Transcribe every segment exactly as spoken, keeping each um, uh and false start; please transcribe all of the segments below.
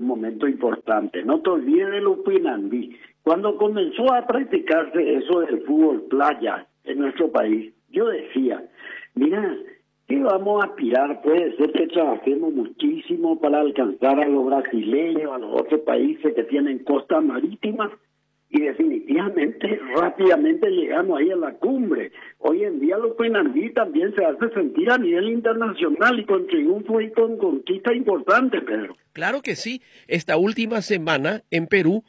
momento importante. No te olvides de Lupinandí. Cuando comenzó a practicarse eso del fútbol playa en nuestro país, yo decía, mira, ¿qué vamos a aspirar? Puede ser que trabajemos muchísimo para alcanzar a los brasileños, a los otros países que tienen costa marítima, y definitivamente rápidamente llegamos ahí a la cumbre. Hoy en día Lupinandí también se hace sentir a nivel internacional y con triunfo y con conquista importante, Pedro. Claro que sí. Esta última semana en Perú,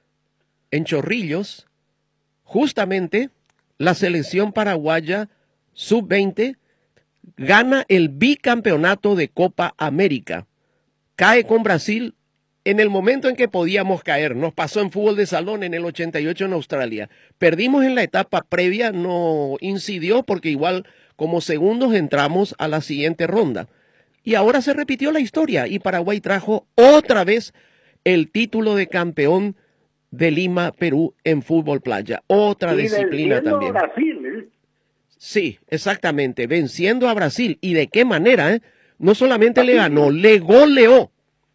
en Chorrillos, justamente la selección paraguaya sub veinte gana el bicampeonato de Copa América. Cae con Brasil en el momento en que podíamos caer. Nos pasó en fútbol de salón en el ochenta y ocho en Australia. Perdimos en la etapa previa, no incidió porque igual como segundos entramos a la siguiente ronda. Y ahora se repitió la historia y Paraguay trajo otra vez el título de campeón de Lima, Perú en fútbol playa. Otra y disciplina también. A Brasil, ¿eh? Sí, exactamente, venciendo a Brasil. ¿Y de qué manera? Eh? No solamente así le ganó, mismo. le goleó.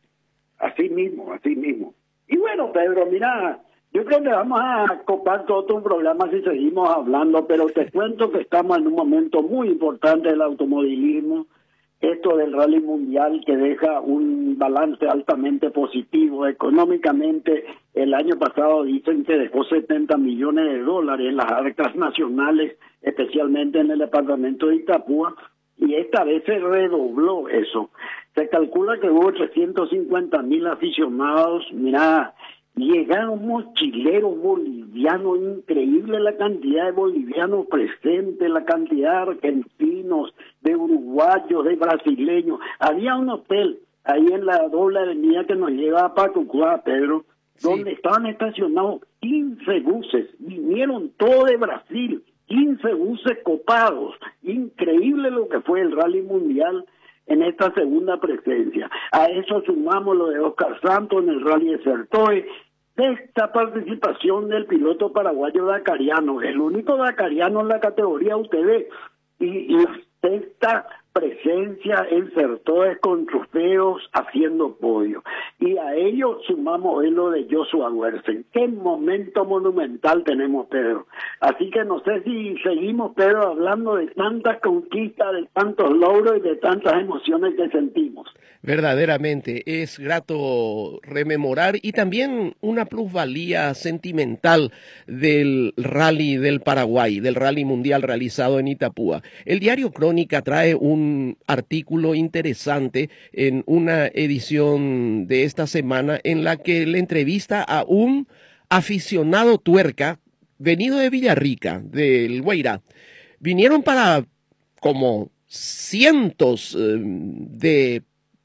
Así mismo, así mismo. Y bueno, Pedro, mira, yo creo que vamos a copar todo un programa si seguimos hablando, pero te cuento que estamos en un momento muy importante del automovilismo, esto del rally mundial que deja un balance altamente positivo. Económicamente, el año pasado dicen que dejó setenta millones de dólares en las arcas nacionales, especialmente en el departamento de Itapúa, y esta vez se redobló eso. Se calcula que hubo trescientos cincuenta mil aficionados. Mira, llegaron mochileros bolivianos, increíble la cantidad de bolivianos presentes, la cantidad de argentinos, de uruguayos, de brasileños. Había un hotel ahí en la doble avenida que nos lleva a Pacucua, Pedro, sí, donde estaban estacionados quince buses, vinieron todos de Brasil, quince buses copados. Increíble lo que fue el rally mundial en esta segunda presencia. A eso sumamos lo de Oscar Santos en el rally de Certoe, esta participación del piloto paraguayo Dakariano, el único Dakariano en la categoría U T V, y, y esta presencia en Certoe con trofeos haciendo podio. Y a ello sumamos hoy lo de Joshua Wersen. Qué momento monumental tenemos, Pedro. Así que no sé si seguimos, Pedro, hablando de tantas conquistas, de tantos logros y de tantas emociones que sentimos. Verdaderamente, es grato rememorar y también una plusvalía sentimental del rally del Paraguay, del rally mundial realizado en Itapúa. El diario Crónica trae un artículo interesante en una edición de esta semana en la que le entrevista a un aficionado tuerca venido de Villarrica, del Guairá. Vinieron para como cientos eh, de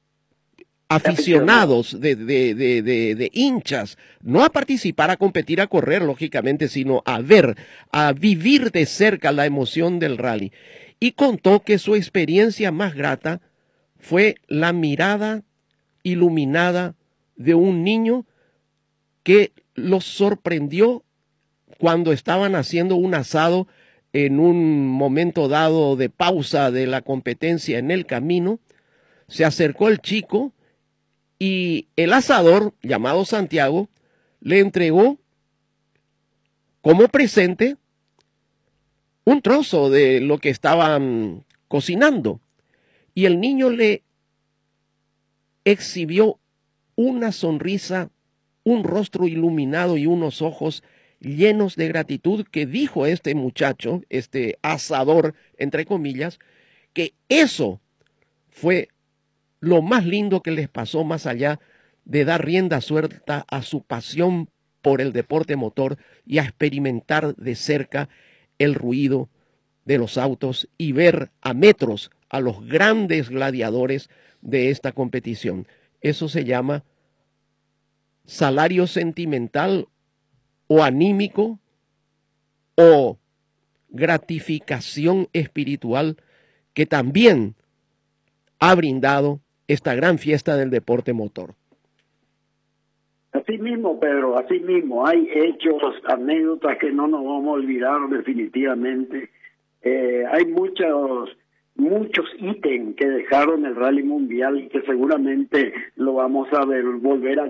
aficionados, de, de, de, de, de hinchas, no a participar, a competir, a correr, lógicamente, sino a ver, a vivir de cerca la emoción del rally. Y contó que su experiencia más grata fue la mirada iluminada de un niño que los sorprendió cuando estaban haciendo un asado en un momento dado de pausa de la competencia en el camino. Se acercó el chico y el asador, llamado Santiago, le entregó como presente un trozo de lo que estaban cocinando. Y el niño le exhibió una sonrisa, un rostro iluminado y unos ojos llenos de gratitud, que dijo este muchacho, este asador, entre comillas, que eso fue lo más lindo que les pasó, más allá de dar rienda suelta a su pasión por el deporte motor y a experimentar de cerca el ruido de los autos y ver a metros a los grandes gladiadores de esta competición. Eso se llama salario sentimental o anímico o gratificación espiritual que también ha brindado esta gran fiesta del deporte motor. Así mismo, Pedro, así mismo. Hay hechos, anécdotas que no nos vamos a olvidar definitivamente. Eh, hay muchos muchos ítems que dejaron el rally mundial y que seguramente lo vamos a ver volver a